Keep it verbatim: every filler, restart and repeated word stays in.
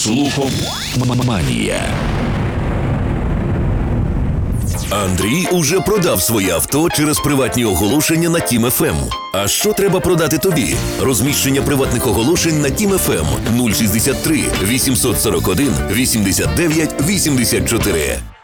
Слухоманія. Андрій уже продав своє авто через приватні оголошення на Тім еф ем. А що треба продати тобі? Розміщення приватних оголошень на Тім еф ем нуль шістдесят три вісімсот сорок один вісімдесят дев'ять вісімдесят чотири.